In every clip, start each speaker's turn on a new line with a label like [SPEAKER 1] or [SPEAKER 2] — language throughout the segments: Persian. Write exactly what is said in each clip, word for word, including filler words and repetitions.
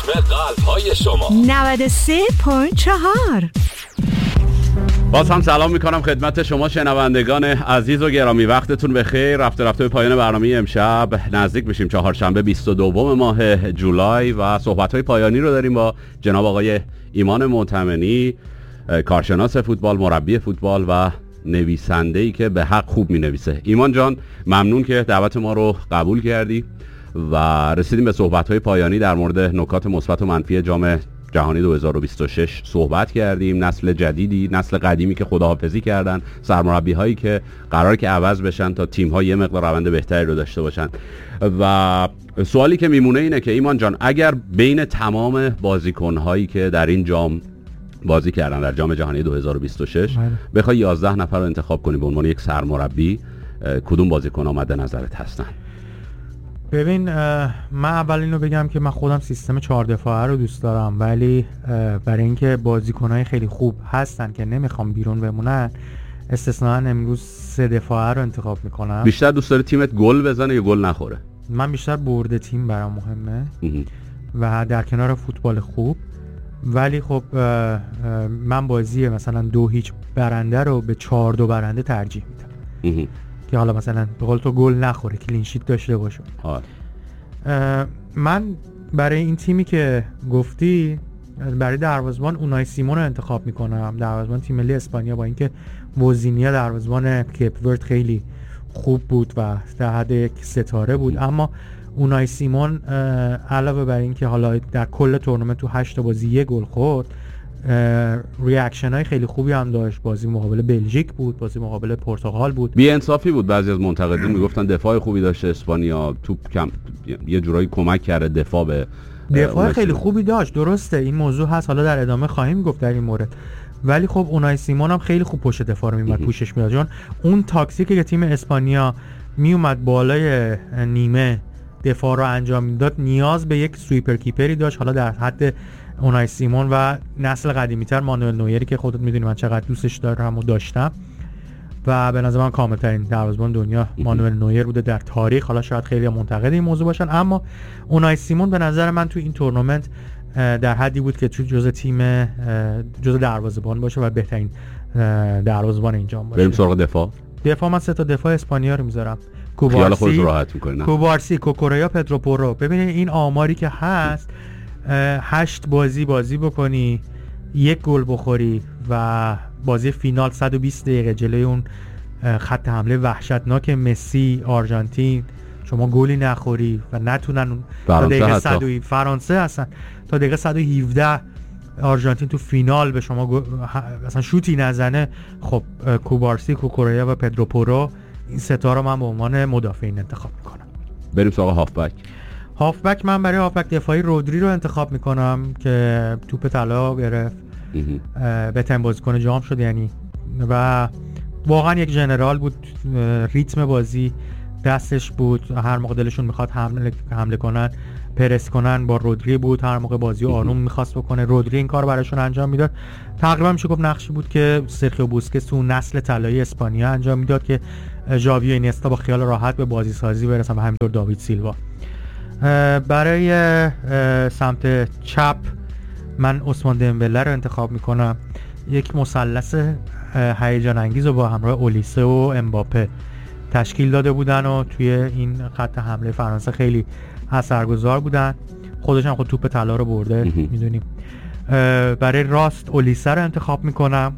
[SPEAKER 1] قلب‌های شما
[SPEAKER 2] نود و سه ممیز چهار.
[SPEAKER 3] باز هم سلام میکنم خدمت شما شنوندگان عزیز و گرامی، وقتتون بخیر. رفته رفته به پایان برنامه امشب نزدیک میشیم چهارشنبه بیست و دوم ماه جولای و صحبت‌های پایانی رو داریم با جناب آقای ایمان معتمنی، کارشناس فوتبال، مربی فوتبال و نویسنده‌ای که به حق خوب می‌نویسه. ایمان جان ممنون که دعوت ما رو قبول کردی و رسیدیم به صحبت‌های پایانی. در مورد نکات مثبت و منفی جام جهانی دو هزار و بیست و شش صحبت کردیم، نسل جدیدی، نسل قدیمی که خداحافظی کردن، سرمربی‌هایی که قراره که عوض بشن تا تیم‌ها یه مقدار روند بهتری رو داشته باشن. و سوالی که میمونه اینه که ایمان جان، اگر بین تمام بازیکن‌هایی که در این جام بازی کردن در جام جهانی دو هزار و بیست و شش بخوای یازده نفر رو انتخاب کنی به عنوان یک سرمربی، کدوم بازیکن‌ها مد نظرت هستن؟
[SPEAKER 4] ببین، من اول اینو بگم که من خودم سیستم چهار دفاعه رو دوست دارم، ولی برای اینکه بازیکن‌های خیلی خوب هستن که نمیخوام بیرون بمونن، استثناً امروز سه دفاعه رو انتخاب میکنم.
[SPEAKER 3] بیشتر دوست داری تیمت گل بزنه یا گل نخوره؟
[SPEAKER 4] من بیشتر برد تیم برام مهمه و در کنار فوتبال خوب. ولی خب من بازی مثلا دو هیچ برنده رو به چهار دو برنده ترجیح میدم که حالا مثلا به قول تو گل نخوره، کلین شیت داشته باشه. من برای این تیمی که گفتی، برای دروازه‌بان اونای سیمون رو انتخاب میکنم، دروازه‌بان تیم ملی اسپانیا. با اینکه ووزینیا دروازه‌بان کیپ ورد خیلی خوب بود و در حد یک ستاره بود، اما اونای سیمون علاوه بر این که حالا در کل تورنمنت تو هشت تا بازی یک گل خورد، ریاکشن های خیلی خوبی هم داشت. بازی مقابل بلژیک بود، بازی مقابل پرتغال بود.
[SPEAKER 3] بی انصافی بود، بعضی از منتقدین میگفتن دفاع خوبی داشته اسپانیا، توپ کم یه جورایی کمک کرده دفاع به
[SPEAKER 4] دفاع خیلی خوبی داشت. درسته این موضوع هست، حالا در ادامه خواهیم گفت در این مورد. ولی خب اونای سیمون هم خیلی خوب پشت دفاع رو میومد پوشش میداد، چون اون تاکتیکی که تیم اسپانیا میومد بالای نیمه دفاع رو انجام میداد نیاز به یک سویپر کیپری داشت، حالا در حد اونای سیمون و نسل قدیمی‌تر مانوئل نویری که خودت میدونی من چقدر دوستش دارم و داشتم و به نظر من کامل‌ترین دروازه‌بان دنیا مانوئل نویر بوده در تاریخ. حالا شاید خیلی منتقد این موضوع باشن، اما اونای سیمون به نظر من تو این تورنمنت در حدی بود که تو جزء تیم جزء دروازه‌بان باشه و بهترین دروازه‌بان این جام باشه.
[SPEAKER 3] بریم سراغ دفاع.
[SPEAKER 4] دفاع من سه تا دفاع اسپانیا رو میذارم.
[SPEAKER 3] خیال خودت راحت می‌کنی.
[SPEAKER 4] کوبارسی، کوکوریا، پدرو پورو. ببینید این آماری که هست، هشت بازی بازی بکنی، یک گل بخوری و بازی فینال صد و بیست دقیقه جلوی اون خط حمله وحشتناک مسی آرژانتین شما گلی نخوری و نتونن تا دقیقه صد و فرانسه هستن تا دقیقه صد و هفده آرژانتین تو فینال به شما مثلا شوتی نزنه. خب کوبارسی، کوکوریا و پدرو پورو، این ستا رو من به عنوان مدافعین انتخاب میکنم.
[SPEAKER 3] بریم سراغ هافبک.
[SPEAKER 4] هافبک من برای هافبک دفاعی رودری رو انتخاب میکنم که توپ طلا گرفت، بهترین بازیکن جام شد یعنی، و واقعا یک ژنرال بود. ریتم بازی دستش بود، هر موقع دلشون میخواد حمله حمله کنن پرس کنن با رودری بود، هر موقع بازی آروم میخواست بکنه رودری این کار براشون انجام میداد. تقریبا میشه گفت نقشی بود که سرخیو بوسکس تو نسل طلایی اسپانیا انجام میداد که ژاوی و اینستا با خیال راحت به بازی سازی برسن و همینطور داوید سیلوا. برای سمت چپ من عثمان دمبله رو انتخاب میکنم. یک مثلث هیجان انگیز رو با همراه اولیسه و امباپه تشکیل داده بودن و توی این خط حمله فرانسه خیلی اثرگذار بودن. خودش هم خود توپ طلا رو برده میدونیم. برای راست اولیسه رو انتخاب میکنم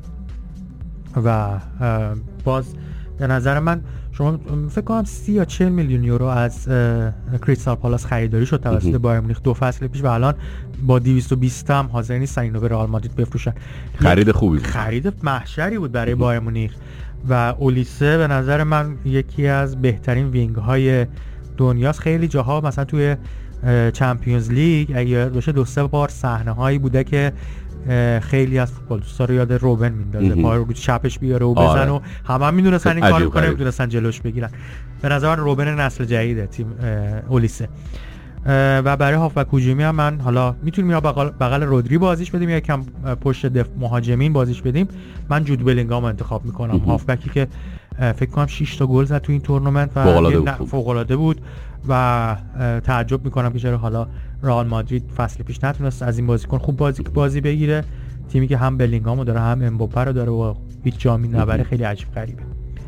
[SPEAKER 4] و باز به نظر من شما فکر کنم سی یا چهل میلیون یورو از کریستال پالاس خریداری شد توسط بایر مونیخ دو فصل پیش و الان با دویست و بیست هم حاضر نیستن اینو به رئال مادرید بفروشن.
[SPEAKER 3] خرید خوبی بود.
[SPEAKER 4] خرید محشری بود برای بایر مونیخ و اولیسه به نظر من یکی از بهترین وینگ های دنیاست. خیلی جاها مثلا توی چمپیونز لیگ اگه یاد باشه دو سه بار صحنه هایی بوده که خیلی از فوتبال دوستا رو یاد روبن میندازه، پای رو چپش بیاره و بزنه و همه هم میدونستن این کارو کنه، میدونستن جلوش بگیرن. به نظر من روبن نسل جدیده تیم اولیسه. و برای هافبک هجومی هم من حالا میتونیم یا بغل, بغل رودری بازیش بدیم یا کم پشت دف مهاجمین بازیش بدیم. من جود بلینگهام انتخاب میکنم، هافبکی که فکر کنم شش تا گل زد تو این تورنمنت و فوق العاده بود و تعجب میکنم که چرا حالا رئال مادرید فصل پیش نتونست از این بازیکن خوب بازی بازی بگیره، تیمی که هم بلینگامو داره هم امباپه رو داره و هیچ جامی نبره. خیلی عجیب غریبه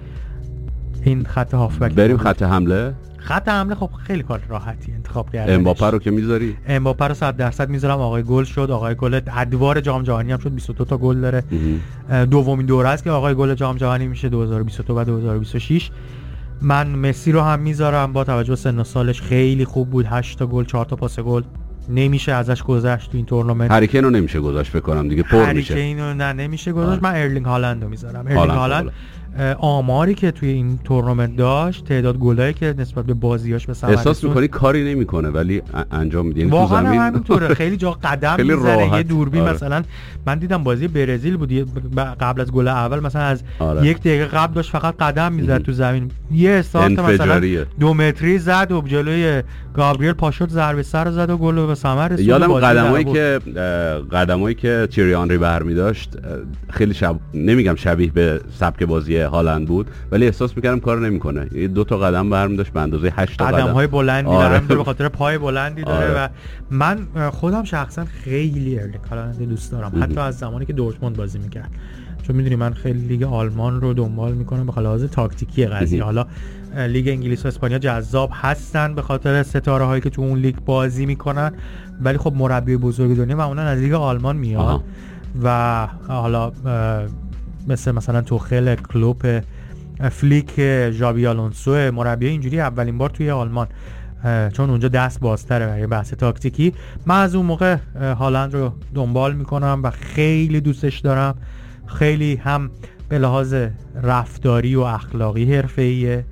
[SPEAKER 4] این خط هافبک.
[SPEAKER 3] بریم خط حمله.
[SPEAKER 4] خط حمله خب خیلی کار راحتی انتخاب کردن.
[SPEAKER 3] امباپه رو که میذاری؟
[SPEAKER 4] امباپه رو صد درصد میذارم. آقای گل شد، آقای گل ادوار جام جهانی هم شد، بیست و دو تا گل داره. دومین دوره است که آقای گل جام جهانی میشه، دو هزار و بیست و دو و دو هزار و بیست و شش. من مسی رو هم میذارم، با توجه به سن و سالش خیلی خوب بود، هشت تا گل، چهار تا پاس گل، نمیشه ازش گذشت تو این تورنمنت.
[SPEAKER 3] هری کین رو نمیشه گذاشت فکر کنم دیگه، پر میشه.
[SPEAKER 4] هری کین رو نه نمیشه گذاشت. من ارلینگ هالند رو میذارم. ارلینگ هالند آماری که توی این تورنمنت داشت، تعداد گلایی که نسبت به بازیاش به ثمر
[SPEAKER 3] احساس می‌کنی کاری نمیکنه ولی انجام میده.
[SPEAKER 4] تو زمین همینطوره، خیلی جا قدم میزنه. یه دوربین آره. مثلا من دیدم بازی برزیل بود قبل از گل اول، مثلا از آره. یک دقیقه قبل داشت فقط قدم میزد تو زمین، یه استارت مثلا دو متری زد و جلوی گابریل پاشوت ضربه سر زد و گل به ثمر رسید.
[SPEAKER 3] یادم قدمایی که قدمایی که تیری آنری برمی‌داشت خیلی شب... نمیگم شبیه به سبک بازی هالند بود، ولی احساس میکردم کار نمیکنه. یه دو تا قدم برمی داشت به اندازه هشت تا قدم.
[SPEAKER 4] قدم‌های بلندی
[SPEAKER 3] آره.
[SPEAKER 4] داره به خاطر پای بلندی داره آره. و من خودم شخصا خیلی ارلینگ هالند دوست دارم، حتی از زمانی که دورتموند بازی میکرد، چون میدونی من خیلی لیگ آلمان رو دنبال میکنم به خاطر لحاظ تاکتیکی قضیه. حالا لیگ انگلیس و اسپانیا جذاب هستن به خاطر ستاره هایی که تو اون لیگ بازی میکنن، ولی خب مربی بزرگ دنیا معمولا از لیگ آلمان میاد آه. و حالا مثل مثلا توخل، کلوپ، فلیک، ژابی آلونسو، مربی اینجوری اولین بار توی آلمان، چون اونجا دست بازتره برای بحث تاکتیکی. من از اون موقع هالند رو دنبال میکنم و خیلی دوستش دارم. خیلی هم به لحاظ رفتاری و اخلاقی حرفه‌ایه،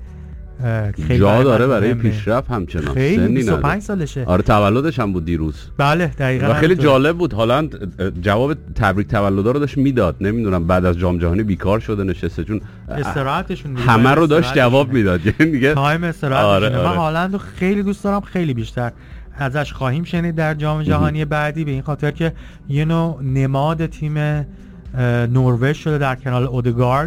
[SPEAKER 3] جا داره برای پیشرفت همچنان.
[SPEAKER 4] خیلی بیست و پنج سالشه.
[SPEAKER 3] آره تولدش هم بود دیروز.
[SPEAKER 4] بله دقیقاً.
[SPEAKER 3] و خیلی جالب بود، هالند جواب تبریک تولد رو داشت میداد. نمیدونم بعد از جام جهانی بیکار شده نشسته، چون
[SPEAKER 4] استراحتشون
[SPEAKER 3] همه رو داشت جواب میداد. یعنی دیگه
[SPEAKER 4] تایم استراحت. آره آره. من هالند رو خیلی دوست دارم، خیلی بیشتر ازش خواهیم شنید در جام جهانی بعدی، به این خاطر که یه نوع نماد تیم نروژ شده در کنار اودگارد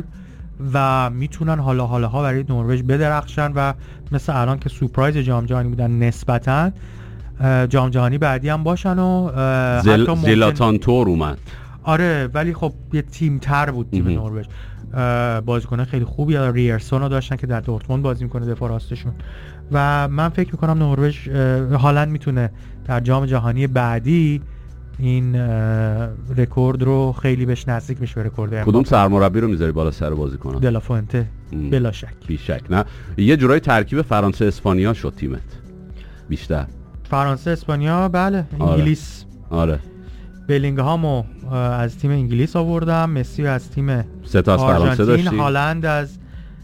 [SPEAKER 4] و میتونن حالا حالا ها برای نروژ بدرخشن و مثل الان که سورپرایز جام جهانی بودن نسبتاً جام جهانی بعدی هم باشن و
[SPEAKER 3] زل... حتی ممکن... زلاتان تور اومد.
[SPEAKER 4] آره ولی خب یه تیم تر بود تیم نروژ. بازیکن خیلی خوبی یا ریرسون رو داشتن که در دورتموند بازی میکنه دفاع راستشون و من فکر میکنم نروژ هالند میتونه در جام جهانی بعدی این رکورد رو خیلی بهش نزدیک بشه. رکورد
[SPEAKER 3] کدوم سرمربی رو میذاری بالا سر بازیکنان؟
[SPEAKER 4] دلافونته بلا شک.
[SPEAKER 3] بی شک. نه یه جورای ترکیب فرانسه اسپانیا شد تیمت بیشتر.
[SPEAKER 4] فرانسه اسپانیا بله. انگلیس
[SPEAKER 3] آره.
[SPEAKER 4] بلینگهامو از تیم انگلیس آوردم، مسی از تیم
[SPEAKER 3] سه تا از فرانسه داشتی،
[SPEAKER 4] هالند از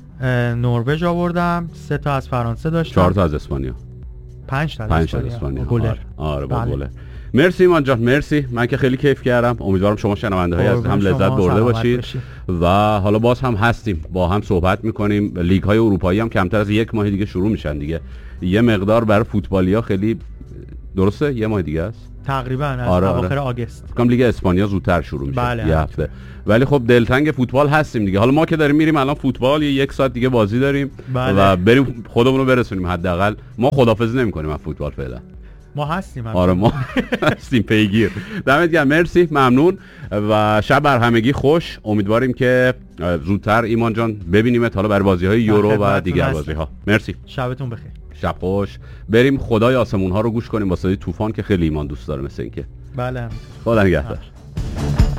[SPEAKER 4] نروژ آوردم، سه تا از فرانسه داشتم،
[SPEAKER 3] چهار تا از اسپانیا،
[SPEAKER 4] پنج تا از
[SPEAKER 3] پنج
[SPEAKER 4] اسپانیا.
[SPEAKER 3] اسپانیا.
[SPEAKER 4] گلر.
[SPEAKER 3] آره با گلر. مرسی ایمان جان، مرسی. من که خیلی کیف کردم. امیدوارم شما شنونده های از هم لذت برده باشید باشید و حالا باز هم هستیم، با هم صحبت میکنیم. لیگ های اروپایی هم کمتر از یک ماه دیگه شروع میشن دیگه. یه مقدار برای فوتبالیا خیلی درسته یه ماه دیگه است
[SPEAKER 4] تقریبا از
[SPEAKER 3] آره
[SPEAKER 4] اواخر
[SPEAKER 3] آره.
[SPEAKER 4] آگوست.
[SPEAKER 3] فکر کنم لیگ اسپانیا زودتر شروع میشه
[SPEAKER 4] بله
[SPEAKER 3] یه هفته. ولی خب دلتنگ فوتبال هستیم دیگه. حالا ما که داریم میریم الان فوتبال یه یک ساعت دیگه بازی داریم بله. و بریم خودمون رو برسونیم. حداقل ما خدافظی نمی‌کنیم از فوتبال فعلا.
[SPEAKER 4] ما هستیم هم.
[SPEAKER 3] آره ما هستیم پیگیر. دمت گرم، مرسی، ممنون و شب بر همگی خوش. امیدواریم که زودتر ایمان جان ببینیمت حالا برای بازی‌های یورو و دیگر بازی‌ها. مرسی،
[SPEAKER 4] شبتون بخیر.
[SPEAKER 3] شب خوش. بریم خدای آسمون ها رو گوش کنیم با صدای طوفان که خیلی ایمان دوست داره مثل اینکه.
[SPEAKER 4] بله
[SPEAKER 3] خدا نگهدار.